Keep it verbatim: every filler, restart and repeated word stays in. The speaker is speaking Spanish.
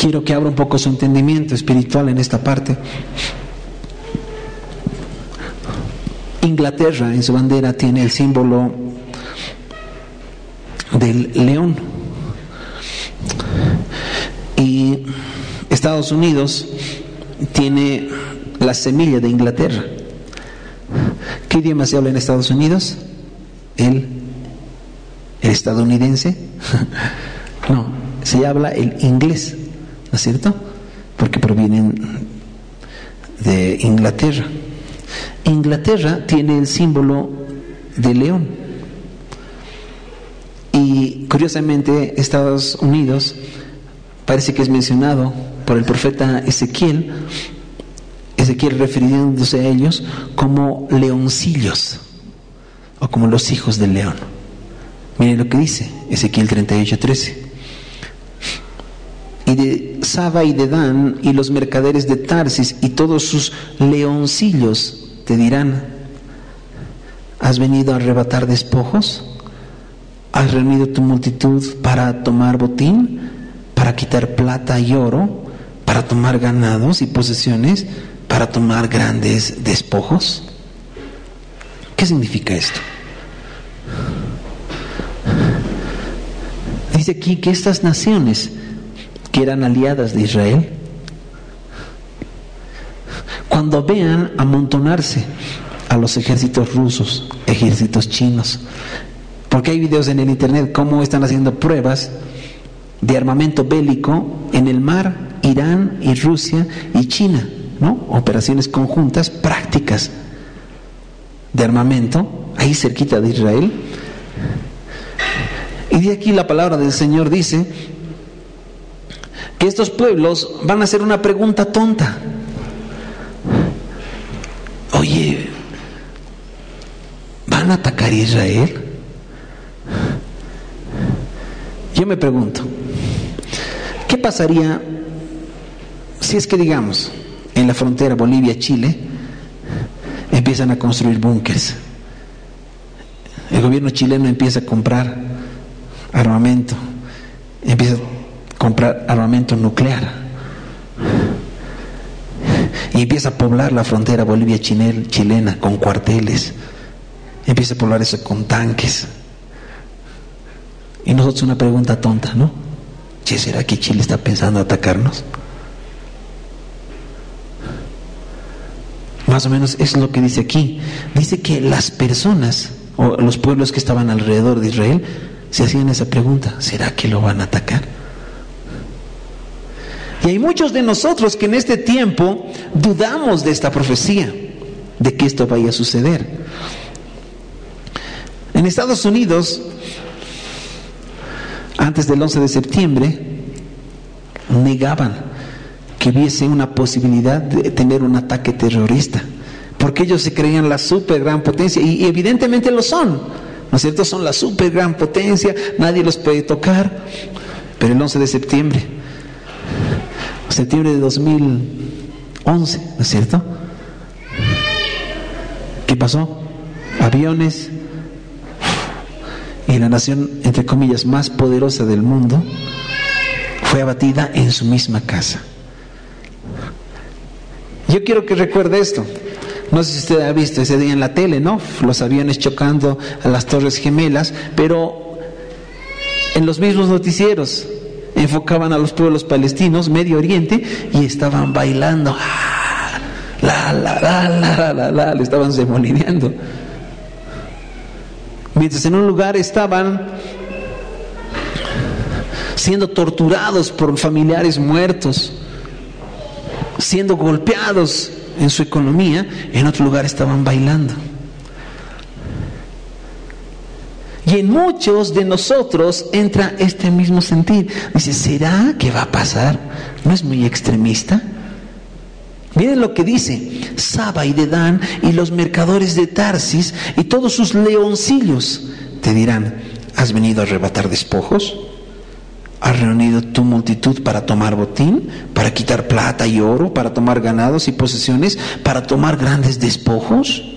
quiero que abra un poco su entendimiento espiritual en esta parte. Inglaterra en su bandera tiene el símbolo del león, y Estados Unidos tiene la semilla de Inglaterra. ¿Qué idioma se habla en Estados Unidos? El, el estadounidense. No, se habla el inglés, ¿no es cierto? Porque provienen de Inglaterra. Inglaterra tiene el símbolo de león. Y curiosamente Estados Unidos parece que es mencionado por el profeta Ezequiel, Ezequiel refiriéndose a ellos como leoncillos, o como los hijos del león. Miren lo que dice Ezequiel treinta y ocho, trece. Y de Saba y de Dan y los mercaderes de Tarsis y todos sus leoncillos te dirán: ¿has venido a arrebatar despojos? ¿Has reunido tu multitud para tomar botín? ¿Para quitar plata y oro? ¿Para tomar ganados y posesiones? ¿Para tomar grandes despojos? ¿Qué significa esto? Dice aquí que estas naciones que eran aliadas de Israel, cuando vean amontonarse a los ejércitos rusos, ejércitos chinos, porque hay videos en el internet cómo están haciendo pruebas de armamento bélico en el mar, Irán y Rusia y China, ¿no? Operaciones conjuntas, prácticas de armamento, ahí cerquita de Israel. Y de aquí la palabra del Señor dice que estos pueblos van a hacer una pregunta tonta. Oye, ¿van a atacar a Israel? Yo me pregunto, ¿qué pasaría si es que, digamos, en la frontera Bolivia-Chile empiezan a construir búnkers? El gobierno chileno empieza a comprar armamento, empieza a comprar armamento nuclear y empieza a poblar la frontera Bolivia-chilena con cuarteles, empieza a poblar eso con tanques. Y nosotros una pregunta tonta, ¿no? Che, ¿será que Chile está pensando atacarnos? Más o menos es lo que dice aquí. Dice que las personas o los pueblos que estaban alrededor de Israel se hacían esa pregunta: ¿será que lo van a atacar? Y hay muchos de nosotros que en este tiempo dudamos de esta profecía, de que esto vaya a suceder. En Estados Unidos, antes del once de septiembre, negaban que hubiese una posibilidad de tener un ataque terrorista, porque ellos se creían la super gran potencia, y evidentemente lo son, ¿no es cierto? Son la super gran potencia, nadie los puede tocar. Pero el once de septiembre, septiembre de dos mil once, ¿no es cierto? ¿Qué pasó? Aviones, y la nación, entre comillas, más poderosa del mundo fue abatida en su misma casa. Yo quiero que recuerde esto. No sé si usted ha visto ese día en la tele, ¿no? Los aviones chocando a las Torres Gemelas, pero en los mismos noticieros enfocaban a los pueblos palestinos, Medio Oriente, y estaban bailando. ¡Ah! La, la, la, la, la, la, la, le estaban demolineando. Mientras en un lugar estaban siendo torturados por familiares muertos, siendo golpeados en su economía, en otro lugar estaban bailando. Y en muchos de nosotros entra este mismo sentir. Dice, ¿será que va a pasar? ¿No es muy extremista? Miren lo que dice: Saba y Dedán y los mercadores de Tarsis y todos sus leoncillos te dirán: ¿has venido a arrebatar despojos? ¿Has reunido tu multitud para tomar botín? ¿Para quitar plata y oro? ¿Para tomar ganados y posesiones? ¿Para tomar grandes despojos?